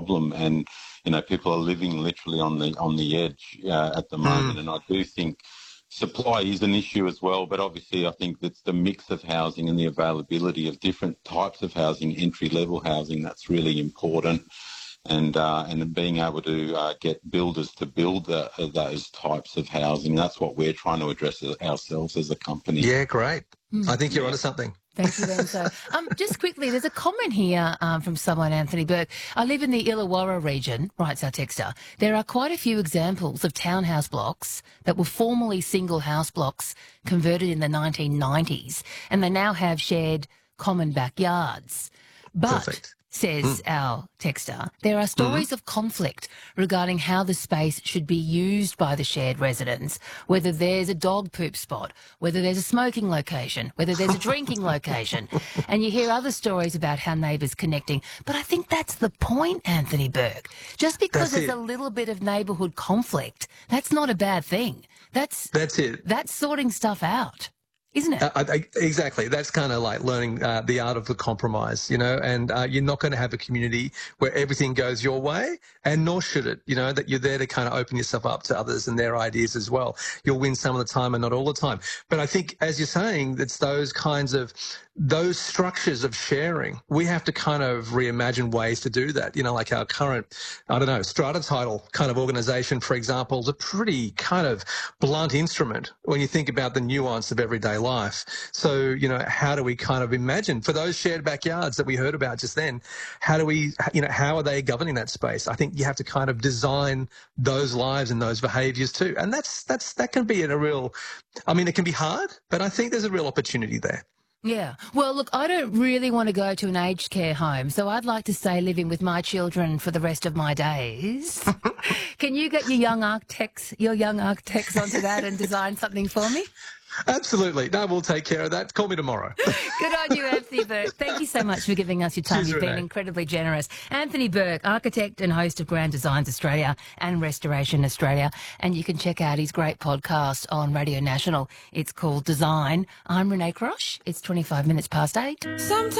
problem, and people are living literally on the edge at the moment. And I do think supply is an issue as well, but obviously I think it's the mix of housing and the availability of different types of housing, entry-level housing, that's really important. And being able to get builders to build those types of housing, that's what we're trying to address ourselves as a company. Yeah, great. I think you're onto something. Thank you, Renzo. Just quickly, there's a comment here from someone, Anthony Burke. I live in the Illawarra region, writes our texter. There are quite a few examples of townhouse blocks that were formerly single house blocks converted in the 1990s, and they now have shared common backyards. But, Perfect. says our texter, there are stories of conflict regarding how the space should be used by the shared residents, whether there's a dog poop spot, whether there's a smoking location, whether there's a drinking location. And you hear other stories about how neighbours connecting. But I think that's the point, Anthony Burke. Just because there's a little bit of neighbourhood conflict, that's not a bad thing. That's it. That's sorting stuff out. Isn't it? Exactly. That's kind of like learning the art of the compromise, and you're not going to have a community where everything goes your way, and nor should it, that you're there to kind of open yourself up to others and their ideas as well. You'll win some of the time and not all the time. But I think, as you're saying, it's those structures of sharing. We have to kind of reimagine ways to do that. Like our current, strata title kind of organisation, for example, is a pretty kind of blunt instrument when you think about the nuance of everyday life. So, how do we kind of imagine for those shared backyards that we heard about just then, how are they governing that space? I think you have to kind of design those lives and those behaviours too. And that can be it can be hard, but I think there's a real opportunity there. Yeah. Well, look, I don't really want to go to an aged care home, so I'd like to stay living with my children for the rest of my days. Can you get your young architects onto that and design something for me? Absolutely. No, we'll take care of that. Call me tomorrow. Good on you, Anthony Burke. Thank you so much for giving us your time. You've been incredibly generous. Anthony Burke, architect and host of Grand Designs Australia and Restoration Australia. And you can check out his great podcast on Radio National. It's called Design. I'm Renee Crosh. It's 25 minutes past 8. Sometimes